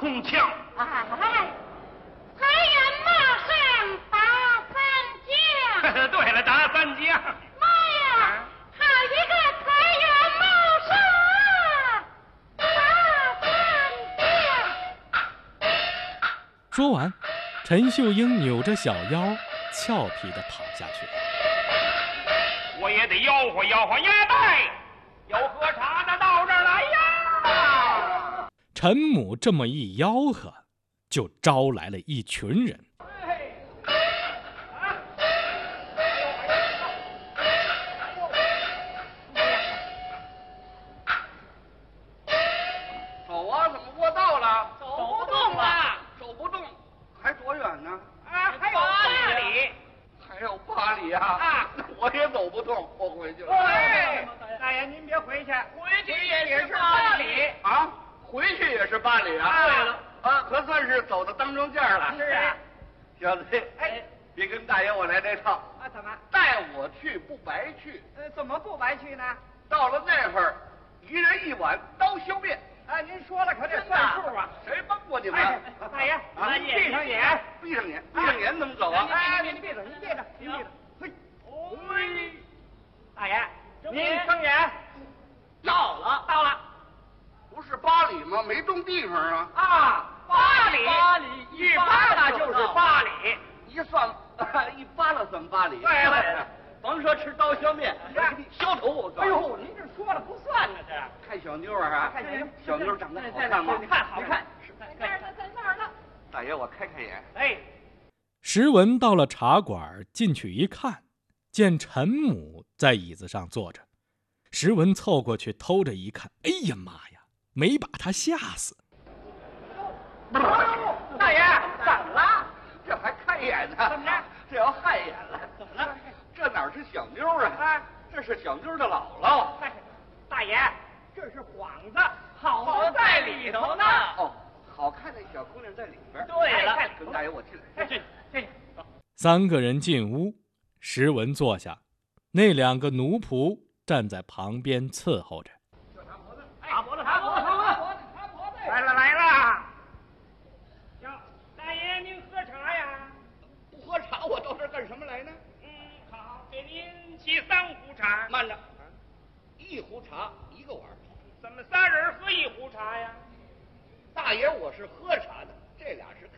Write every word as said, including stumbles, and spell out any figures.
空腔。 哎，财源马上打三将。 对了，打三将。 妈呀，好一个财源茂盛，打三将！ 说完，陈秀英扭着小腰，俏皮地跑下去了。 我也得吆喝吆喝呀，带有喝茶的到这儿来呀！ 陈母这么一吆喝，就招来了一群人。 走啊，怎么过道了？ 走不动了， 走不动，还多远呢？ 啊，还有八里。 还有八里啊！ 啊， 我也走不动，我回去了。 哎，大爷您别回去，回去也是八里啊，回去也是八里啊。 对了， 啊，可算是走到当中间了。 是啊， 小子， 哎， 别跟大爷我来这套。 啊，怎么？ 带我去不白去。 呃，怎么不白去呢？ 到了那会儿，一人一碗刀削面。 啊，您说了可得算数啊！ 谁帮过你们？ 哎，大爷， 啊， 您闭上眼， 闭上眼，闭上眼怎么走啊？ 哎，您闭着，您闭着，您闭着。嘿，嘿，大爷，您睁眼。到了，到了。 不是八里吗？没动地方啊。 啊，八里，八里，一扒拉就是八里。 一算，一扒拉算八里。 对了， 甭说吃刀削面，我给你削头我告诉你。 哎呦，您这说了不算呢，这看小妞儿啊， 看小妞， 小妞长得好看吗？ 你看，好看。 在那儿呢，在那儿呢。 大爷，我开开眼。 哎， 石文到了茶馆，进去一看，见陈母在椅子上坐着。石文凑过去偷着一看，哎呀妈呀，没把他吓死。 大爷，怎么了？ 这还开眼呢？ 怎么着？ 这要害眼了？ 怎么了？ 这哪是小妞啊？ 啊， 这是小妞的姥姥。 大爷，这是幌子，好在里头呢。 哦，好看的小姑娘在里边。 对了， 跟大爷我进来。 进进。 三个人进屋，石文坐下，那两个奴仆站在旁边伺候着。 茶婆子，茶婆子，茶婆子，茶婆子，来了来了。哟，大爷您喝茶呀？ 不喝茶，我到这儿干什么来呢？ 嗯，好，给您沏三壶茶。 慢着，一壶茶一个碗。 怎么仨人喝一壶茶呀？ 大爷，我是喝茶的，这俩是